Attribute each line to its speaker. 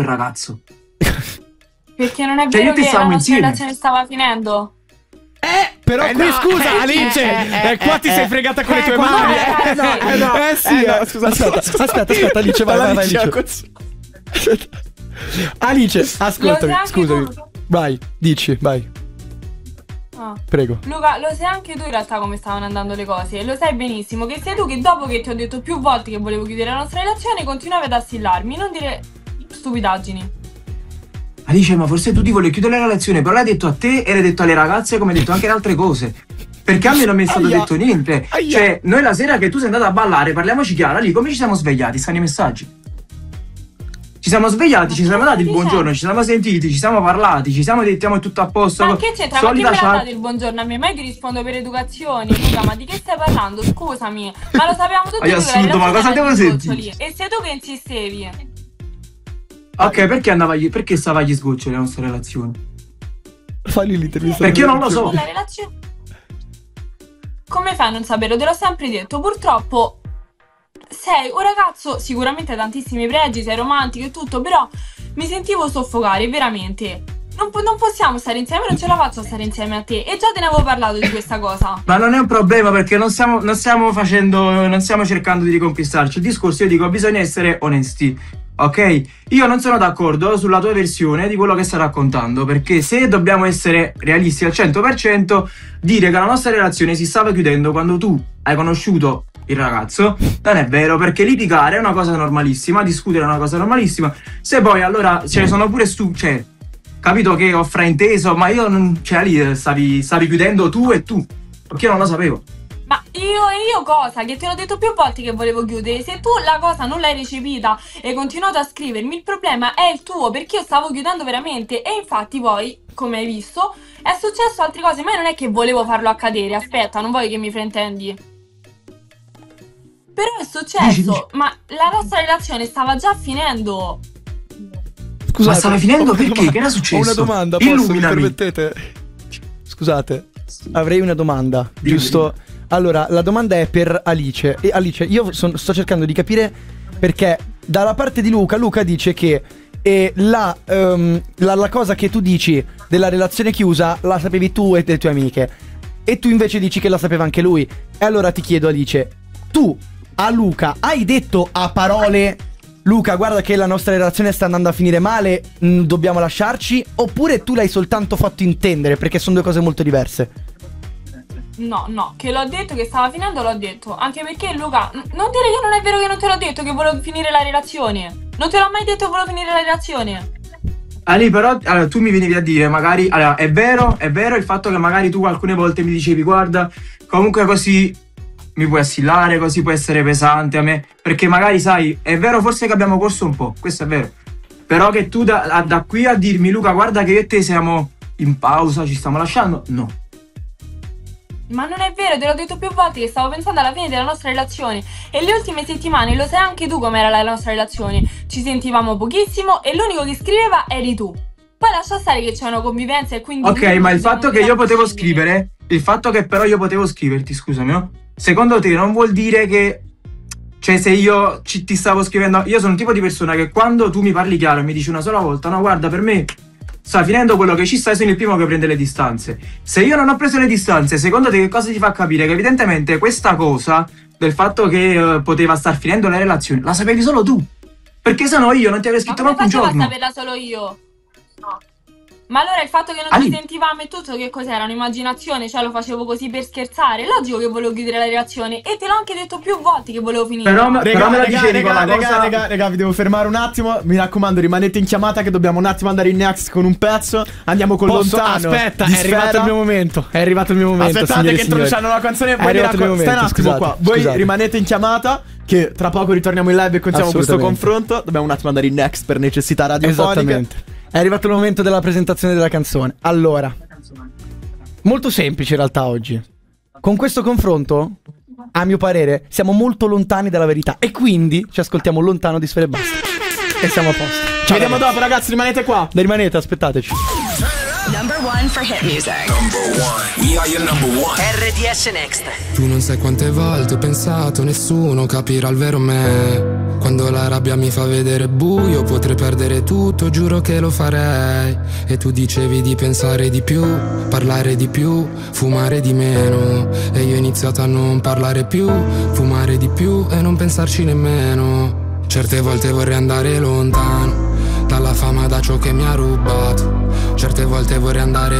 Speaker 1: quel ragazzo?
Speaker 2: Perché non è vero che la nostra relazione stava finendo?
Speaker 3: Però qui
Speaker 4: no,
Speaker 3: scusa Alice, qua ti sei fregata con le tue mani. Aspetta, Alice, vai, Alice. Alice, ascoltami, scusami. Vai, dici, vai. Prego.
Speaker 2: Luca, lo sai anche tu in realtà come stavano andando le cose. E lo sai benissimo che sei tu che dopo che ti ho detto più volte che volevo chiudere la nostra relazione continuavi ad assillarmi. Non dire stupidaggini.
Speaker 1: Alice, ma forse tu ti volevi chiudere la relazione, però l'hai detto a te e l'hai detto alle ragazze, come hai detto anche le altre cose. Perché a me non mi è stato detto niente. Cioè, noi la sera che tu sei andata a ballare, parliamoci chiaro, lì come ci siamo svegliati? Stanno i messaggi. Ci siamo svegliati, ci siamo dati il buongiorno, ci siamo sentiti, ci siamo parlati, ci siamo detti è tutto a posto.
Speaker 2: Ma che c'entra? Ma chi me l'ha dato il buongiorno a me? Ma io ti rispondo per educazione, Luca, ma di che stai parlando? Scusami. Ma lo sappiamo tutti che
Speaker 1: assurdo, ma cosa devo sentire?
Speaker 2: E sei tu che insistevi.
Speaker 1: Ok, perché stava agli sgoccioli la nostra relazione?
Speaker 3: Fagli l'intervista.
Speaker 1: Perché io non lo so.
Speaker 2: La relazione... Come fai a non saperlo? Te l'ho sempre detto. Purtroppo sei un ragazzo, sicuramente hai tantissimi pregi, sei romantico e tutto, però mi sentivo soffocare, veramente. Non possiamo stare insieme, non ce la faccio a stare insieme a te. E già te ne avevo parlato di questa cosa.
Speaker 1: Ma non è un problema, perché non stiamo cercando di riconquistarci. Il discorso, io dico, bisogna essere onesti. Ok? Io non sono d'accordo sulla tua versione di quello che stai raccontando, perché se dobbiamo essere realisti al 100%, dire che la nostra relazione si stava chiudendo quando tu hai conosciuto il ragazzo non è vero, perché litigare è una cosa normalissima, discutere è una cosa normalissima. Se poi allora ce ne sono pure cioè, capito che ho frainteso, ma io non, cioè lì stavi chiudendo tu e tu, perché io non lo sapevo.
Speaker 2: Ma io cosa? Che te l'ho detto più volte che volevo chiudere. Se tu la cosa non l'hai recepita e hai continuato a scrivermi, il problema è il tuo, perché io stavo chiudendo veramente. E infatti poi, come hai visto, è successo altre cose. Ma non è che volevo farlo accadere. Aspetta, non voglio che mi fraintendi. Però è successo. Ma la nostra relazione stava già finendo.
Speaker 1: Scusate, ma stava finendo perché? Che era successo?
Speaker 3: Ho una domanda, posso, mi permettete? Scusate, avrei una domanda, giusto? Allora, la domanda è per Alice. E Alice, io sto cercando di capire perché dalla parte di Luca dice che la cosa che tu dici della relazione chiusa la sapevi tu e le tue amiche, e tu invece dici che la sapeva anche lui. E allora ti chiedo, Alice, tu a Luca hai detto a parole: Luca, guarda che la nostra relazione sta andando a finire male, dobbiamo lasciarci? Oppure tu l'hai soltanto fatto intendere, perché sono due cose molto diverse?
Speaker 2: No, che l'ho detto, che stava finendo, l'ho detto. Anche perché, Luca, non dire che non è vero che non te l'ho detto, che volevo finire la relazione. Non te l'ho mai detto che volevo finire la relazione.
Speaker 1: Ali, però, allora, tu mi venivi a dire, magari, allora, è vero il fatto che magari tu alcune volte mi dicevi, guarda, comunque così mi puoi assillare, così può essere pesante a me, perché magari, sai, è vero forse che abbiamo corso un po', questo è vero, però che tu da qui a dirmi, Luca, guarda che io e te siamo in pausa, ci stiamo lasciando, no.
Speaker 2: Ma non è vero, te l'ho detto più volte che stavo pensando alla fine della nostra relazione. E le ultime settimane, lo sai anche tu com'era la nostra relazione. Ci sentivamo pochissimo e l'unico che scriveva eri tu. Poi lascia stare che c'è una convivenza e quindi...
Speaker 1: Ok, ma il fatto che io potevo scrivere, il fatto che però io potevo scriverti, scusami, no? Secondo te non vuol dire che... Cioè, se io ti stavo scrivendo... Io sono un tipo di persona che quando tu mi parli chiaro e mi dici una sola volta, no, guarda, per me... sta finendo quello che ci sta, sono il primo che prende le distanze. Se io non ho preso le distanze, secondo te che cosa ti fa capire? Che evidentemente questa cosa del fatto che poteva star finendo la relazione la sapevi solo tu, perché se no io non ti avrei scritto manco un giorno.
Speaker 2: Ma come facevo a saperla solo io? No. Ma allora il fatto che non ci sentivamo e tutto, che cos'era? Un'immaginazione? Cioè lo facevo così per scherzare? Logico che volevo chiudere la relazione e te l'ho anche detto più volte che volevo finire.
Speaker 1: Però me la dicevi con la cosa...
Speaker 3: Raga, vi devo fermare un attimo. Mi raccomando, rimanete in chiamata che dobbiamo un attimo andare in next con un pezzo. Andiamo con Lontano.
Speaker 4: Aspetta, è arrivato il mio momento. È arrivato il mio momento.
Speaker 3: Aspettate che introduciamo la canzone. Stai un attimo qua. Voi rimanete in chiamata, che tra poco ritorniamo in live e continuiamo questo confronto. Dobbiamo un attimo andare in next per necessità radiofoniche.
Speaker 4: Esattamente. È arrivato il momento della presentazione della canzone. Allora, molto semplice in realtà oggi. Con questo confronto, a mio parere, siamo molto lontani dalla verità. E quindi ci ascoltiamo Lontano di Sfera Ebbasta. E siamo a posto.
Speaker 3: Ci vediamo dopo, ragazzi, rimanete qua.
Speaker 4: Rimanete, aspettateci.
Speaker 5: Number one for hit music.
Speaker 6: Number one. We are your number one.
Speaker 7: RDS Next.
Speaker 8: Tu non sai quante volte ho pensato, nessuno capirà il vero me. Quando la rabbia mi fa vedere buio, potrei perdere tutto, giuro che lo farei. E tu dicevi di pensare di più, parlare di più, fumare di meno. E io ho iniziato a non parlare più, fumare di più e non pensarci nemmeno. Certe volte vorrei andare lontano dalla fama, da ciò che mi ha rubato. Certe volte vorrei andare